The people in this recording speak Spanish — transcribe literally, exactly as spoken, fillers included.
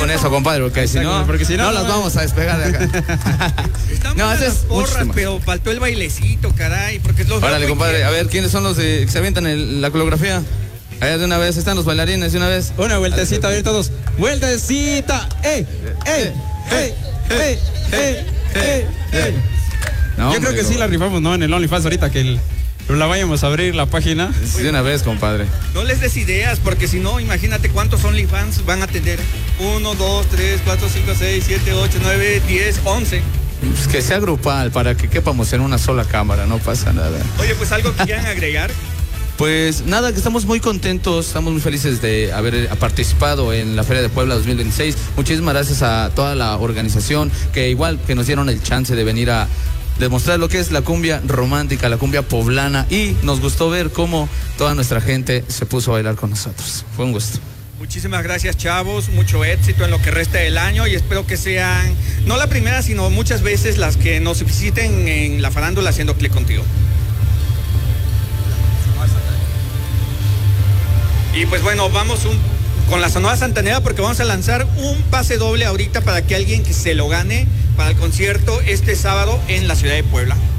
con eso, compadre, porque si no, porque si no, no las vamos a despegar de acá. Estamos No, en ese las es porras, muchísimo. pero faltó el bailecito, caray, porque los veo Órale, muy compadre, quietos. a ver, ¿quiénes son los de, que se avientan el- la coreografía? Allá de una vez, están los bailarines de una vez. Una vueltecita, a ver todos. Vueltecita. ¡Ey! ¡Ey! ¡Ey! ¡Ey! ¡Ey! ¡Ey! ¡Ey! No, Yo creo hombre, que sí la rifamos, ¿no? En el OnlyFans ahorita que el- la vayamos a abrir la página. de una vez, compadre. No les des ideas, porque si no, imagínate cuántos OnlyFans van a tener. Uno, dos, tres, cuatro, cinco, seis, siete, ocho, nueve, diez, once. Pues que sea grupal, para que quepamos en una sola cámara, no pasa nada. Oye, pues algo que quieran agregar. Pues nada, que estamos muy contentos, estamos muy felices de haber participado en la Feria de Puebla dos mil veintiséis. Muchísimas gracias a toda la organización que igual que nos dieron el chance de venir a demostrar lo que es la cumbia romántica, la cumbia poblana, y nos gustó ver cómo toda nuestra gente se puso a bailar con nosotros. Fue un gusto. Muchísimas gracias, chavos, mucho éxito en lo que resta del año y espero que sean, no la primera, sino muchas veces las que nos visiten en la farándula haciendo clic contigo. Y pues bueno, vamos un, con la Sonora Santanera porque vamos a lanzar un pase doble ahorita para que alguien que se lo gane para el concierto este sábado en la ciudad de Puebla.